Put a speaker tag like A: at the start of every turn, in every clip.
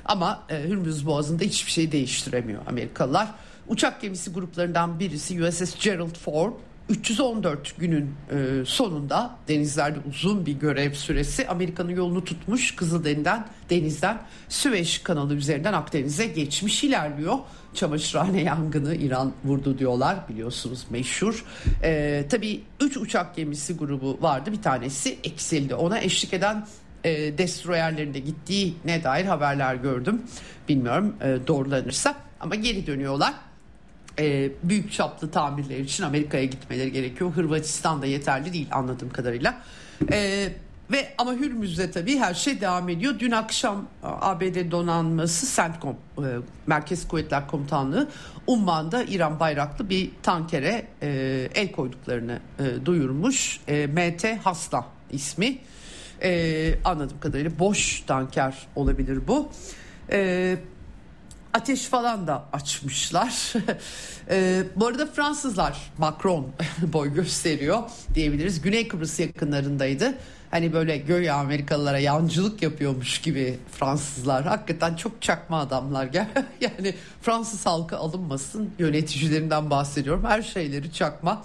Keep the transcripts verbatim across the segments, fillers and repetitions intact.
A: Ama e, Hürmüz Boğazı'nda hiçbir şey değiştiremiyor Amerikalılar. Uçak gemisi gruplarından birisi U S S Gerald Ford üç yüz on dört günün e, sonunda, denizlerde uzun bir görev süresi, Amerika'nın yolunu tutmuş, Kızıldeniz'den denizden Süveyş kanalı üzerinden Akdeniz'e geçmiş ilerliyor. Çamaşırhane yangını İran vurdu diyorlar, biliyorsunuz, meşhur. E, tabii üç uçak gemisi grubu vardı, bir tanesi eksildi. Ona eşlik eden e, destroyerlerinde gittiğine dair haberler gördüm. Bilmiyorum e, doğrulanırsa, ama geri dönüyorlar. Ee, büyük çaplı tamirler için Amerika'ya gitmeleri gerekiyor. Hırvatistan da yeterli değil anladığım kadarıyla. Ee, ve ama Hürmüz'de tabii her şey devam ediyor. Dün akşam A B D donanması CENTCOM, e, Merkez Kuvvetler Komutanlığı, Umman'da İran bayraklı bir tankere e, el koyduklarını e, duyurmuş. E, M T Hasna ismi. E, anladığım kadarıyla boş tanker olabilir bu. E, Ateş falan da açmışlar. e, bu arada Fransızlar, Macron boy gösteriyor diyebiliriz. Güney Kıbrıs yakınlarındaydı. Hani böyle göğe Amerikalılara yancılık yapıyormuş gibi Fransızlar. Hakikaten çok çakma adamlar. Yani Fransız halkı alınmasın, yöneticilerinden bahsediyorum. Her şeyleri çakma.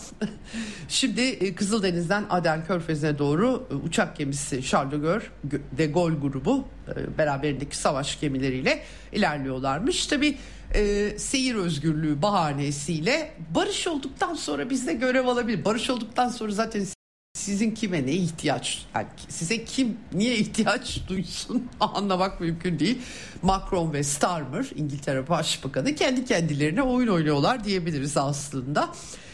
A: Şimdi Kızıldeniz'den Aden Körfezi'ne doğru uçak gemisi Charles de Gaulle grubu beraberindeki savaş gemileriyle ilerliyorlarmış. Tabii e, seyir özgürlüğü bahanesiyle barış olduktan sonra biz de görev alabilir. Barış olduktan sonra zaten sizin kime ne ihtiyaç, yani size kim niye ihtiyaç duysun anlamak mümkün değil. Macron ve Starmer, İngiltere Başbakanı, kendi kendilerine oyun oynuyorlar diyebiliriz aslında.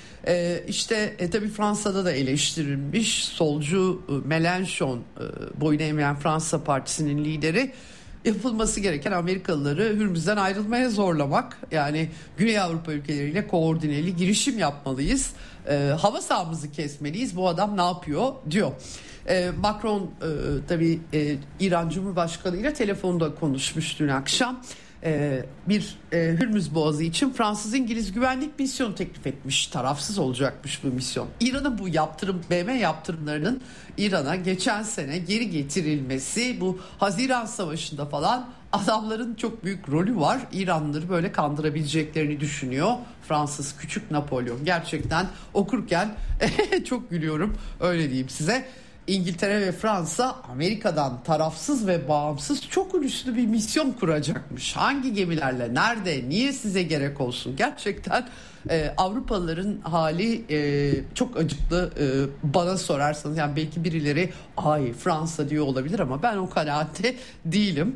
A: Ee, işte e, tabii Fransa'da da eleştirilmiş solcu e, Mélenchon, e, boyun eğmeyen Fransa Partisi'nin lideri, yapılması gereken Amerikalıları Hürmüz'den ayrılmaya zorlamak. Yani Güney Avrupa ülkeleriyle koordineli girişim yapmalıyız. E, hava sahamızı kesmeliyiz. Bu adam ne yapıyor diyor. E, Macron e, tabii e, İran Cumhurbaşkanı ile telefonda konuşmuş dün akşam. E, bir e, Hürmüz Boğazı için Fransız-İngiliz güvenlik misyonu teklif etmiş. Tarafsız olacakmış bu misyon. İran'ın bu yaptırım, B M yaptırımlarının İran'a geçen sene geri getirilmesi, bu Haziran Savaşı'nda falan adamların çok büyük rolü var. İranlıları böyle kandırabileceklerini düşünüyor Fransız küçük Napolyon. Gerçekten okurken çok gülüyorum, öyle diyeyim size. İngiltere ve Fransa Amerika'dan tarafsız ve bağımsız çok üstü bir misyon kuracakmış. Hangi gemilerle, nerede, niye size gerek olsun? Gerçekten e, Avrupalıların hali e, çok acıklı e, bana sorarsanız. Yani belki birileri ay Fransa diyor olabilir ama ben o kanaatte değilim.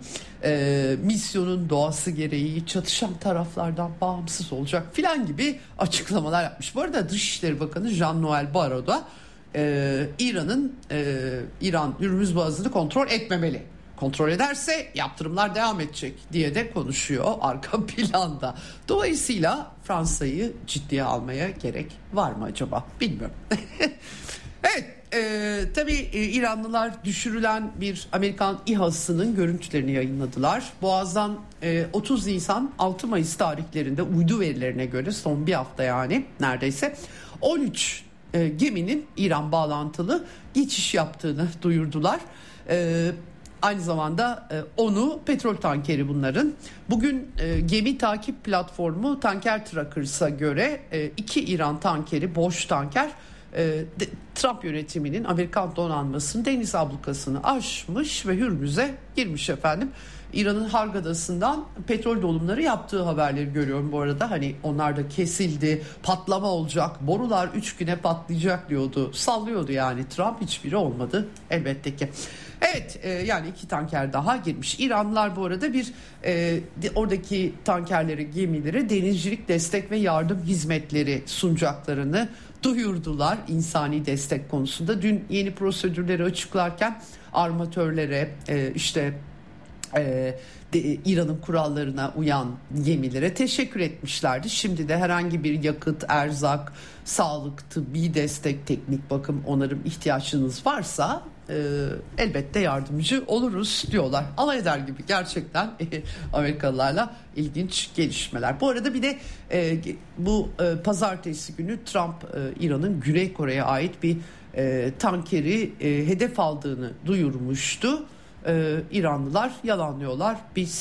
A: E, misyonun doğası gereği çatışan taraflardan bağımsız olacak filan gibi açıklamalar yapmış. Bu arada Dışişleri Bakanı Jean-Noël Barrot da Ee, İran'ın e, İran Hürmüz Boğazı'nı kontrol etmemeli. Kontrol ederse yaptırımlar devam edecek diye de konuşuyor arka planda. Dolayısıyla Fransa'yı ciddiye almaya gerek var mı acaba? Bilmiyorum. Evet, e, tabii e, İranlılar düşürülen bir Amerikan İHA'sının görüntülerini yayınladılar. Boğaz'dan e, otuz Nisan altı Mayıs tarihlerinde uydu verilerine göre son bir hafta, yani neredeyse on üç E, geminin İran bağlantılı geçiş yaptığını duyurdular. E, aynı zamanda e, onu petrol tankeri bunların. Bugün e, gemi takip platformu Tanker Trackers'a göre e, iki İran tankeri, boş tanker, e, de, Trump yönetiminin Amerikan donanmasının deniz ablukasını aşmış ve Hürmüz'e girmiş efendim. İran'ın Harg Adası'ndan petrol dolumları yaptığı haberleri görüyorum bu arada. Hani onlar da kesildi, patlama olacak, borular üç güne patlayacak diyordu. Sallıyordu yani Trump, hiçbiri olmadı elbette ki. Evet, e, yani iki tanker daha girmiş. İranlılar bu arada bir e, de, oradaki tankerlere, gemilere denizcilik destek ve yardım hizmetleri sunacaklarını duyurdular insani destek konusunda. Dün yeni prosedürleri açıklarken armatörlere, e, işte Ee, İran'ın kurallarına uyan gemilere teşekkür etmişlerdi. Şimdi de herhangi bir yakıt, erzak, sağlık, tıbbi destek, teknik bakım, onarım ihtiyaçınız varsa e, elbette yardımcı oluruz diyorlar. Alay eder gibi gerçekten e, Amerikalılarla ilginç gelişmeler. Bu arada bir de e, bu e, pazartesi günü Trump e, İran'ın Güney Kore'ye ait bir e, tankeri e, hedef aldığını duyurmuştu. Ee, İranlılar yalanlıyorlar. Biz